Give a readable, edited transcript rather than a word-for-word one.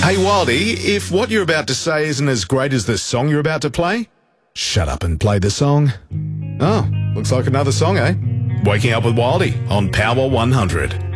Hey, Wildy, if what you're about to say isn't as great as the song you're about to play, shut up and play the song. Oh, looks like another song, eh? Waking Up with Wildy on Power 100.